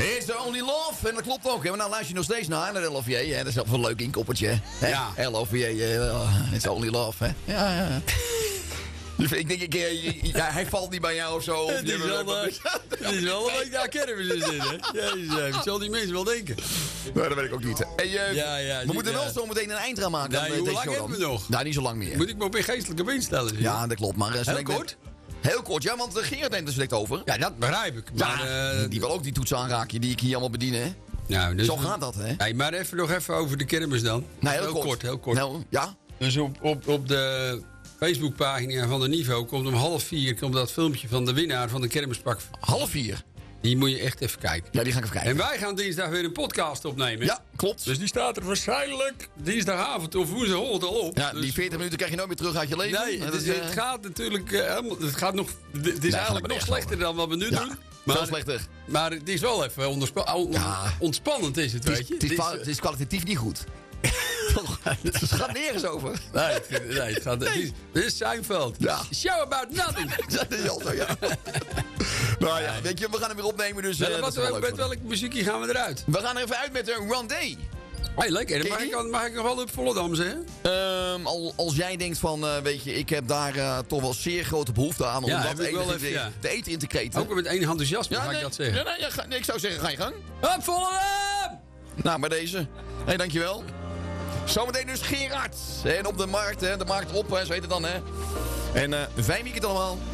It's only love. En dat klopt ook. Hè. Maar nou luister je nog steeds naar LOVJ. Hè. Dat is wel een leuk inkoppertje. Hè. Ja. LOVJ. It's only love. Hè. Ja. Ik denk, hij valt niet bij jou of zo. Het is wel een week daar kermis in zitten. Jezus, wat zal die mensen wel denken? Nou, dat weet ik ook niet. Ja, we moeten wel zo meteen een eind gaan maken. Nee, hoe lang hebben we nog? Nou, niet zo lang meer. Moet ik me op een geestelijke been stellen? Ja, dat klopt. Maar heel kort? Heel kort, ja, want Gerard neemt er slecht over. Ja, dat begrijp ik. Maar, die wil ook die toets aanraken die ik hier allemaal bedien, hè? Nou, dus zo gaat dat, hè? Nee, maar nog even over de kermis dan. Nee, heel kort. Nou, ja? Dus op de Facebookpagina van de Niveau komt om 3:30 komt dat filmpje van de winnaar van de kermispak. 3:30? Die moet je echt even kijken. Ja, die ga ik even kijken. En wij gaan dinsdag weer een podcast opnemen. Ja, klopt. Dus die staat er waarschijnlijk dinsdagavond of woensdagochtend al op. Ja, dus die 40 minuten krijg je nooit meer terug uit je leven. Nee, het gaat natuurlijk het is eigenlijk nog slechter dan wat we nu doen. Maar, veel slechter. Maar het is wel even ontspannend, is het, weet je. Het is kwalitatief niet goed. Het gaat nergens over. Het is Seinfeld. Ja. Show about nothing. Dat is al zo, ja. Nou ja, weet je, we gaan hem weer opnemen. Dus, met welke muziekje gaan we eruit? We gaan er even uit met Rondé. Hey, lekker. Mag ik nog wel op Volendam zeggen? Als jij denkt van, weet je, ik heb daar toch wel zeer grote behoefte aan om dat te eten in te kreten. Ook met enig enthousiasme ga ik dat zeggen. Nee, ik zou zeggen, ga je gang. Op Volendam! Nou, bij deze. Hé, dankjewel. Zometeen dus Gerard. En op de markt, hè, de markt op, hè, zo heet het dan, hè. En fijn weekend allemaal.